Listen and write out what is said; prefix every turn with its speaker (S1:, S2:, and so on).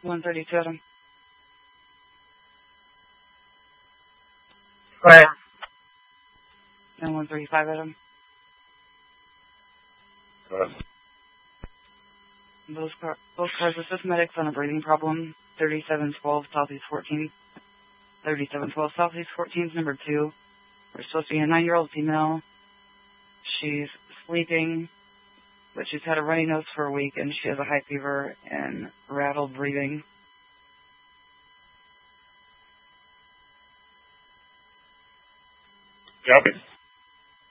S1: 132 Adam.
S2: Right.
S1: And 135 Adam. Both cars assist medics on a breathing problem. 3712 Southeast 14. 3712 Southeast 14 is number 2. We're supposed to be a 9-year-old female. She's sleeping, but she's had a runny nose for a week, and she has a high fever and rattled breathing.
S2: Copy.